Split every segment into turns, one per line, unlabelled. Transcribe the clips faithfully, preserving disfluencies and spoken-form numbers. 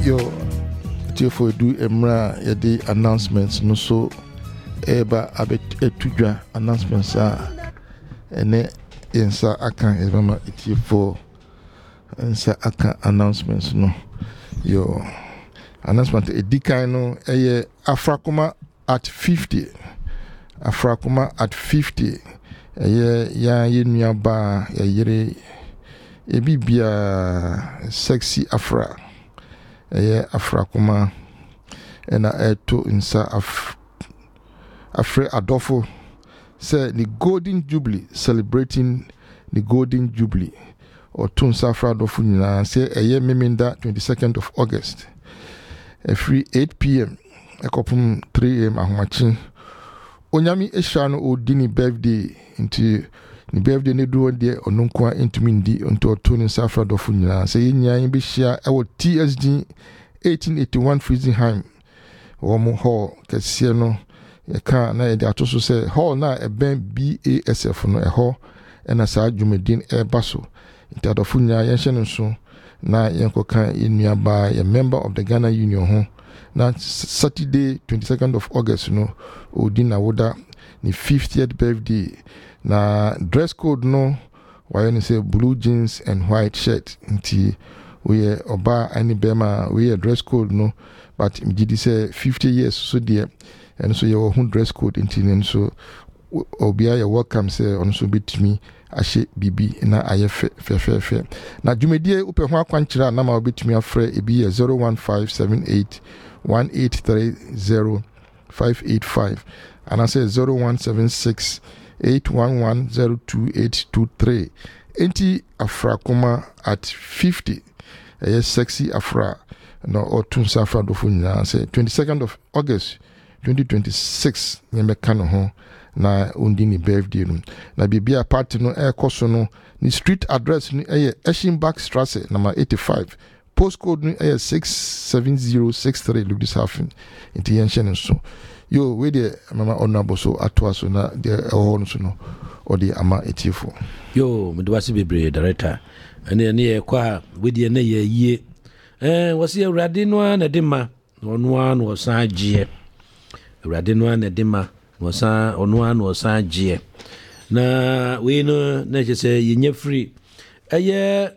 Yo, for do emra yedi announcements no so eba abet etudwa announcements a ene yensa aka ebama iti for yensa aka announcements no. Yo, announcement edikan no eye Afrakoma at fifty. Afrakoma at fifty. Eye ya yenua ba ya yire ebi bia sexy Afra. Eye Afrakoma ena eto insa af Afre Adolfo say the Golden Jubilee, celebrating the Golden Jubilee or Tunsa Afra Adolfo nyina say eye meminda twenty-second of August every eight p.m. ekopum three a.m. ahomachin onyami ehia no odini birthday into ni birthday ne do de ononkwa intumi ndi onto Tunsa Afra Adolfo nyina say yenyan bi hia ewo T S D eighteen eighty-one Friesenheim womo hall kese no yeka na yede atoso say hall na eben B A S F no eho ena sa dwumedin ebaso intadofo nya yenhye no so na yenkoka enuaba a member of the Ghana Union ho na Saturday twenty-second of August no odina woda ni fiftieth birthday na dress code no why say blue jeans and white shirt nti we oba any bema we dress code no but mjidi say fifty years so there and so your own dress code nti so obia you welcome say on so bitimi ahye bibi na aye fe fe fe na dwumedie upe ho akwankyira na ma obitimi afre ebi zero one five seven eight one eight three zero five eight five and I say zero one seven six eight one one zero two eight two three. Enti Afrakoma at fifty. A sexy Afra no or Tunsa Afra Adolfo nyina say twenty-second of August twenty twenty-six nyemeka no ho na undini birthday no na bibia party no e koso no ni street address ni e Eschenbach Strasse number eighty-five postcode ni e six seven zero six three look this happen into yenchen so yo we the mama honorable so atwa so na the ehon so no or the ama etifo
yo medwase bebre director ene ne ye kwa we de ne ye yie eh wose awrade no na de ma ono an wo san gie awrade no na de ma wo san ono an wo san gie na we no na je say yenye free eye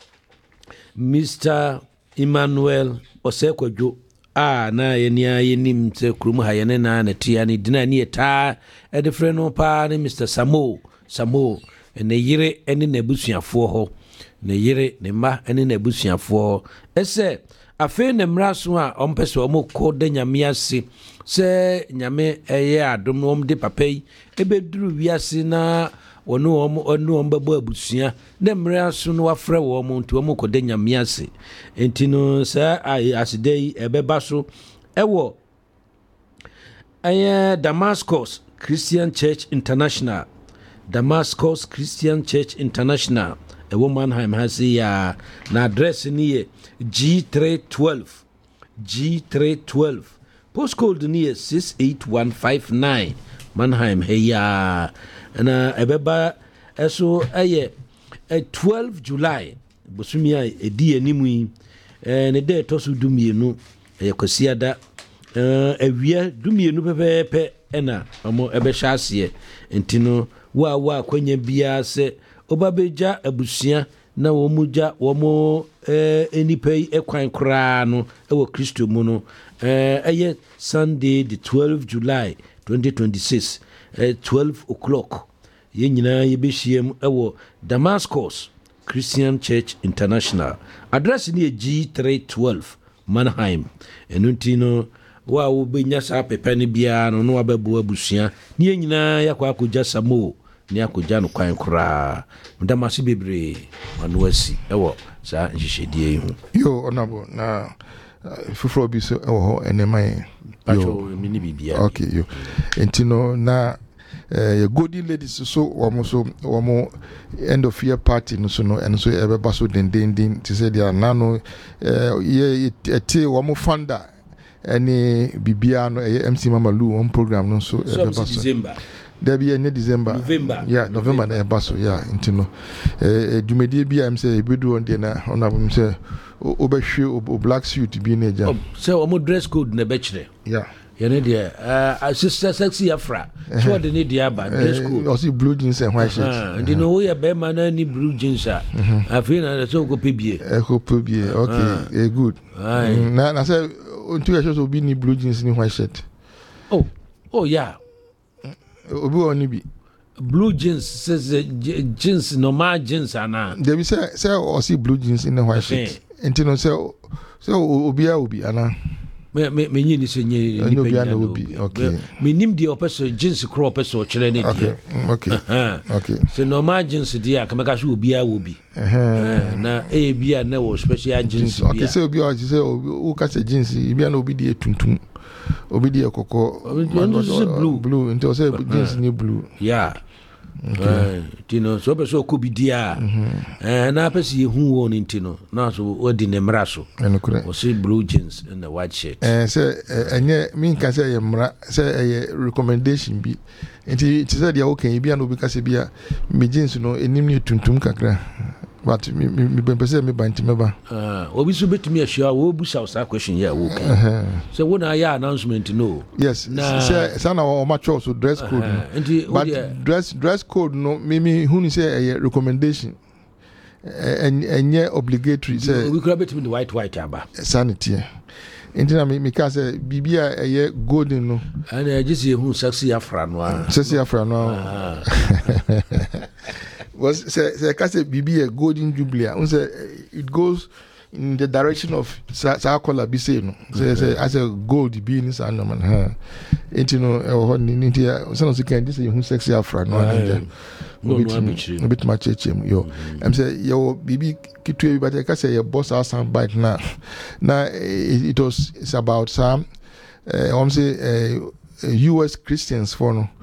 Mister Emmanuel Osekwadwo a na yenia yenim se krum ha yene na na tia ni dina ni eta e de frɛ no pa ne Mister Samo Samo ene yire ene na busuafo ho ne yire ne ma ene na busuafo ese afi ne mraso a ompese omko de nyame ase se nyame eye adom om de papai ebeduru wiase na wono om onu om babo abusua ne mraso no wafrɛ wo om nti omko de nyame ase enti no sa ai asidei ebeba so ewo eye Damascus Christian Church International Damascus Christian Church International a woman Mannheim has ya na address ni G three twelve G three twelve postcode ni six eight one five nine Mannheim he ya na ebeba eso aye twelve July bosumia edi animu yi ne de tosu dumienu e kwasiada awia dumienu pepepe ena omo ebe hyase entino wa wa kwanya bia se obabeja abusia na wo muja wo mo eh enipai ekwan kra no ewo Kristo mu no eh eye Sunday the twelfth July twenty twenty-six eh twelve o'clock ye nyina ye behiem ewo Damascus Christian Church International address ni G three twelve Mannheim enutino wa wo benya sa pepe ne bia no no ababu abusia ni nyina yakwa akoja Samo ni akoja no kwan kra ndamase bebre manuasi ewo sa nhihedie hu
yo onabo na uh, fufuro bi so ewo ho enemai
yo mini bibia
okay yo entino na eh uh, Golden Ladies so womo so womo end of year party no so no and so ebeba so den den den ti say dia nano eh ye ete womo founder any bibia no eh M C Mama Lu on program no so
ebeba so
there be any December
November
yeah November na eba so yeah nti no eh dumedie bi am say ebedu on dey na on am say obehwe o black suit bi na eja
so omo dress code na be kire
yeah
yene de uh sister sexy afra so de ne dia ba dress code
o see blue jeans and white shirt
and you know we be man na ni blue jeans a afi na so go pebie
e go pebie okay eh good na na say ontu e so bi ni blue jeans ni white shirt
oh oh yeah
obi oni bi
blue jeans says jeans normal jeans ana
there be say say o see blue jeans in the white shirt enti no say say obi a obi ana
me me me nyini se nyi
ni pe na obi okay
me nim die opeso jeans crop opeso kire ne die
okay okay
so normal jeans die akamaka so obi a obi eh na e bia na wo special jeans
okay say obi a say o ka say jeans bia na obi die tuntum obi die kokko
blue
blue into say jeans ni blue
yeah okay tino so be so ko bi dia eh na pesi hu won ntino na so odi ne mraso
enukure
o say blue jeans and the white shirt
eh say enye min ka say ye mra say recommendation bi nti ti say dia o kan bi na obi ka say bia me jeans no enim ni tuntum kakra but me me be say me banti meba
ah obi so betumi ahia wo bu sa sa question ya wo kan so wo na ya announcement no
yes say say na o ma so dress code uh-huh. But dress dress code no me me who ni say a recommendation and and obligatory say
we could betumi the white white aba
sanity enti na me ka say bibia eye golden no
and I just who sexy afra no
sexy afra no was say say ka say bibia golden jubilee un say it goes in the direction of sa color be say no say say as a gold be in sa no man ha enti no e ho ni nti so no can this who sexy afra no anja
no no
a bit much chem yo am say yo bibi kitwe bi but ka say your boss our sound bite na na it was it's about some uh, um say uh, U S Christians for no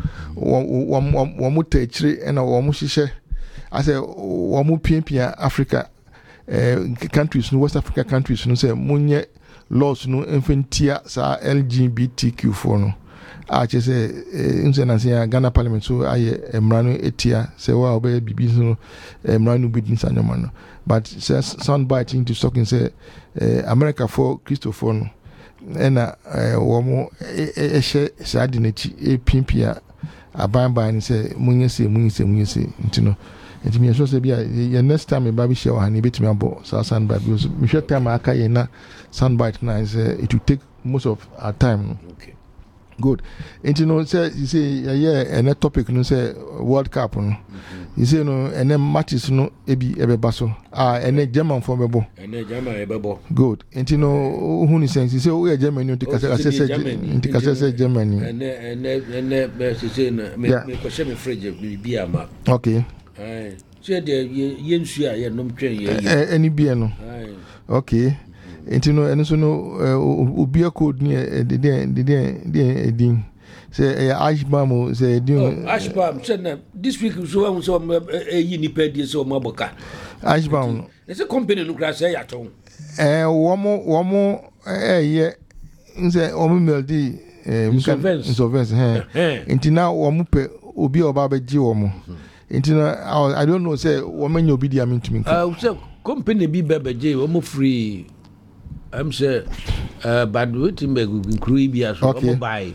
wo mo tachire na wo mo hihye I say wo mo piapia Africa uh, countries no West Africa countries no say munye laws no infantia sa L G B T Q for no a che say nse na say Ghana Parliament so aye emrano etia say wa obe bibi no emrano bidin sanyoma no but say sound biting to talking say uh, America for Christopher no ena wo mo ehye sade na chi epimpia abamba ni say munye se munye se munye se ntino enti me so say bia ye next time e ba bi share wa ni betimi abo so sound bite because me share time aka ye na sound bite na is uh, it will take most of our time.
Okay,
good. Enti no say you say yeah and topic no say World Cup no you say no and then matches no ebi ebeba so ah and German for bebo
and German ebebo
good. Enti no who ni sense you say we Germany to kase kase say enti kase say Germany
and and and be say na me me ko she me fridge bi ama
okay
eh so de ye nsu a ye nom twen ye
any bi no okay enti no eno so no obi code ni de de de de edin say ashbam say edin
ashbam say na this week so we so e ni pedi so mo boka
ashbam
it's a company no crash ya ton
eh wo mo wo mo eh ye nse o mo meldi eh insolvence eh enti na wo mo pe obi oba be gi wo mo enti na I don't know say wo manya obi dia me ntumi
ah say company bi be be gi wo mo free I'm say uh but wetin be include bi aso wo buy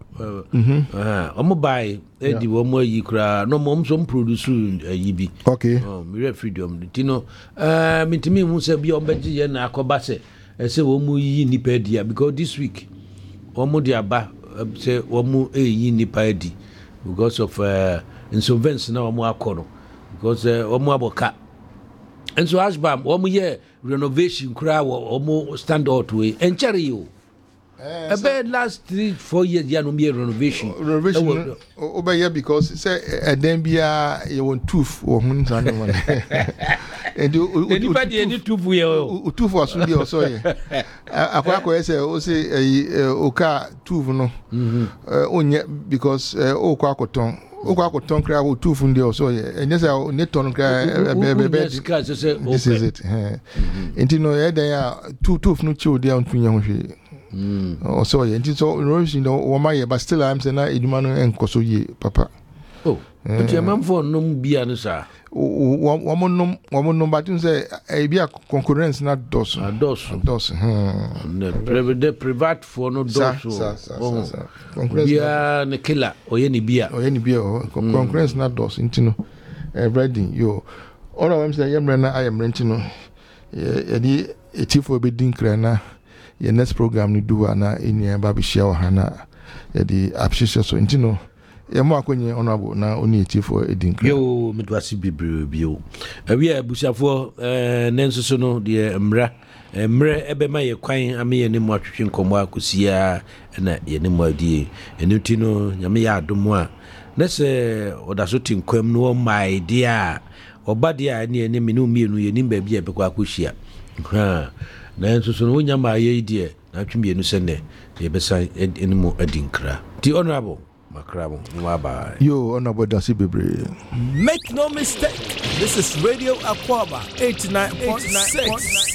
mhm
ah wo buy e di wo mo yi kra no mo so produce yi bi
okay
oh me freedom tino uh mitimi hu say bi o be gi ye na akoba say e say wo mo yi nipa dia because this week wo mo dia ba say wo mo e yi nipa di because of uh insolvency na wo mo akoro because wo mo aboka and so ashbam wo mo ye renovation kura wo mo stand out way enchare you eh about last three four years ya no be renovation
renovation oba yeah because say eden bia you want tooth wo hun san no man and
anybody any tooth we
o tooth was so dey so ye akwa akwa say o say o ka tooth no onye because o kwa akoton o kwa akoton kra o tooth ndi o so ye enye say ne ton kra bebe this is it enti no ye den ya tooth no chi o dey on tunya ho hwe mm oh so ye enti so renovation no wo ma ye but still I'm saying na eduma no enkoso ye papa
oh but your man for no bia no sir
woman no woman no but say e bia concurrence na dos
na dos
dos
hmm the private for no dos
so
concurrence bia ne killer oye ni bia
oye ni bia concurrence na dos intino everything yo all of them say yemre na ayemre intino e di etifo be din kra na your next program ni do na eni ba be share wa na e di appreciate so intino ye mo akonye honorable na oni etifo edin kra
yo medwasi bibire bio awi abusiafo eh nenso so no de mra mre ebe ma ye kwan ame ye ne mo atwetwe nkomo akosia na ye ne mo adie enuti no nyame ya adomo a na se odaso tinkwam no my dia obadia ne ne me no mienu ye nim ba bia bekwa akosia ha nenso so no nyama ye die na twemienu se ne ye besa enimo adinkra ti honorable Makrabo, Mwaba.
Yo, honorable Dasi Bebre.
Make no mistake, this is Radio Aquaba eighty-nine point six.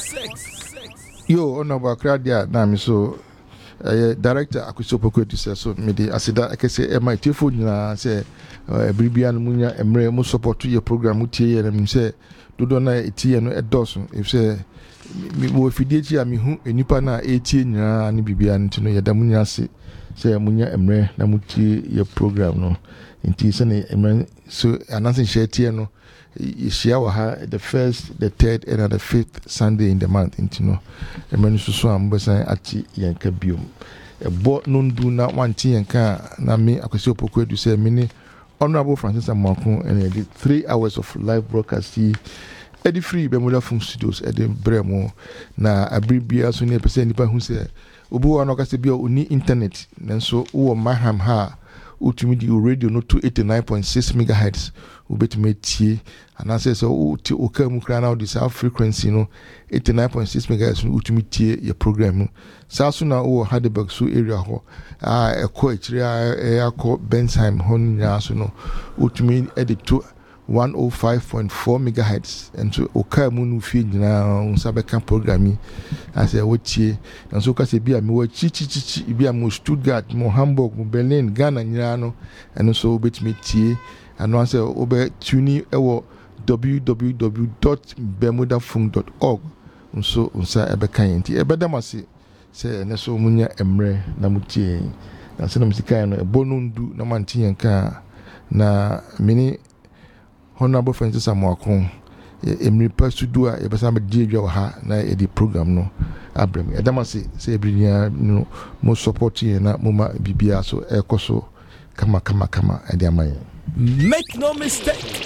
Yo, honorable Kradia, Nami so, uh, director Akuso Pokweti says so. Me the asida akese e my telephone na say Bribian Munya Emre mo support to your program utie and me say do do na etie no edoso. If say me wo fidie mi hu enipa na etie nyina ni bibia ntino yeda munya se. Say munya emre na muti your program no inti say emre so announcing share tie no share wa ha the first the third and the fifth Sunday in the month inti no emre so so am besan ati yanka biom e bo nondu na wanti yanka na me akwesi opoku edu say me ni honorable Francis Amakun and the three hours of live broadcast edi free Bermuda Film Studios edi bremo na abribia so ne pese nipa hu say obu wa no kase bia oni internet nanso wo maham ha utumi di radio no two eighty-nine point six megahertz ubetumi tie anase so uti okamu kra na the sound frequency no eighty-nine point six megahertz utumi tie your program no saso na wo Heidelberg so area ho ah ekọ ekire e akọ Bensheim hon nya so no utumi edit to one oh five point four megahertz and so okamu no fi nyina unsabeka programming as a wotie and so kase bia me wo chi chi chi bia mo Stuttgart mo Hamburg mo Berlin Ghana nyina no and so betimi tie and no say obe tuni ewo w w w dot bermuda fung dot org so unsa ebeka yenti ebedamase say ne so munya emre na mutie na se na musika no ebonundu na mantin yanka na mini Honorable Francis Amakun emri pastudu a yebasa me die dwa ha na e di program no abrem edamase say ebrinia no mo support ye na mo ma bibia so ekoso kama kama kama e di amaye.
Make no mistake,